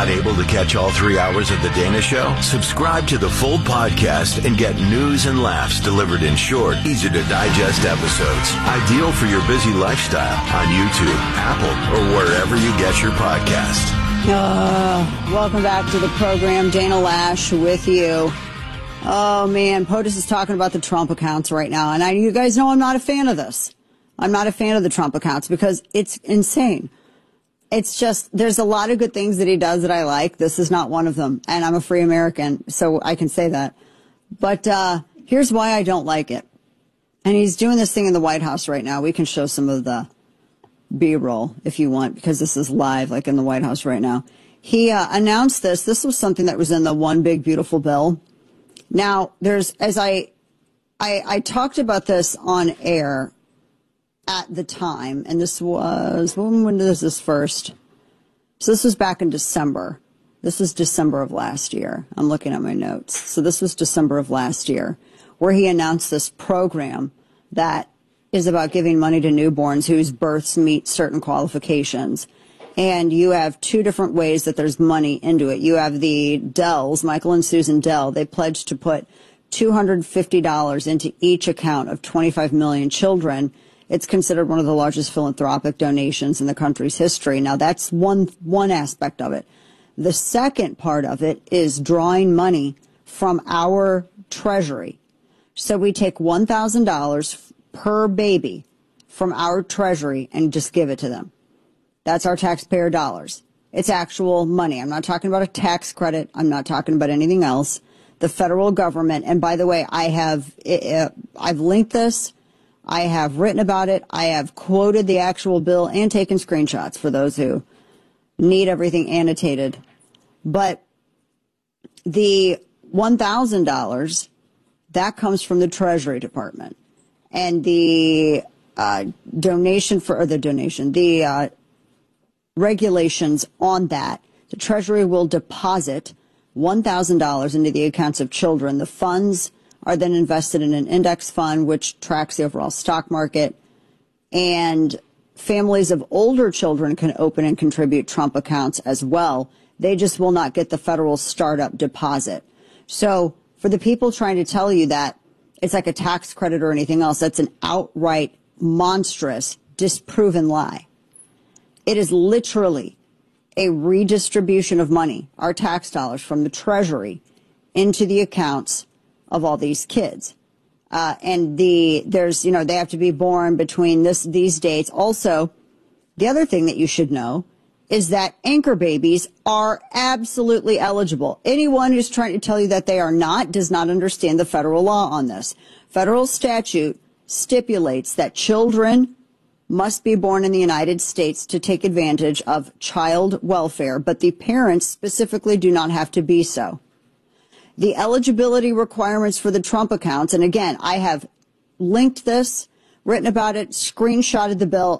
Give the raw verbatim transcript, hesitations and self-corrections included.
Not able to catch all three hours of The Dana Show? Subscribe to the full podcast and get news and laughs delivered in short, easy-to-digest episodes. Ideal for your busy lifestyle on YouTube, Apple, or wherever you get your podcast. Uh, welcome back to the program. Dana Lash with you. Oh, man, POTUS is talking about the Trump accounts right now. And I, you guys know I'm not a fan of this. I'm not a fan of the Trump accounts because it's insane. It's just, there's a lot of good things that he does that I like. This is not one of them. And I'm a free American, so I can say that. But uh, here's why I don't like it. And he's doing this thing in the White House right now. We can show some of the B-roll if you want, because this is live, like in the White House right now. He uh, announced this. This was something that was in the One Big Beautiful Bill. Now, there's, as I, I, I talked about this on air at the time, and this was, when, when was this first? So this was back in December. This was December of last year. I'm looking at my notes. So this was December of last year, where he announced this program that is about giving money to newborns whose births meet certain qualifications. And you have two different ways that there's money into it. You have the Dells, Michael and Susan Dell. They pledged to put two hundred fifty dollars into each account of twenty-five million children. It's considered one of the largest philanthropic donations in the country's history. Now, that's one one aspect of it. The second part of it is drawing money from our treasury. So we take one thousand dollars per baby from our treasury and just give it to them. That's our taxpayer dollars. It's actual money. I'm not talking about a tax credit. I'm not talking about anything else. The federal government, and by the way, I have uh, I've linked this. I have written about it. I have quoted the actual bill and taken screenshots for those who need everything annotated. But the one thousand dollars, that comes from the Treasury Department. And the uh, donation for, or the donation, the uh, regulations on that, the Treasury will deposit one thousand dollars into the accounts of children. The funds are then invested in an index fund, which tracks the overall stock market. And families of older children can open and contribute Trump accounts as well. They just will not get the federal startup deposit. So for the people trying to tell you that it's like a tax credit or anything else, that's an outright monstrous, disproven lie. It is literally a redistribution of money, our tax dollars from the Treasury into the accounts of all these kids. Uh, and the, there's, you know, they have to be born between this, these dates. Also, the other thing that you should know is that anchor babies are absolutely eligible. Anyone who's trying to tell you that they are not does not understand the federal law on this. Federal statute stipulates that children must be born in the United States to take advantage of child welfare, but the parents specifically do not have to be so. The eligibility requirements for the Trump accounts, and again, I have linked this, written about it, screenshotted the bill.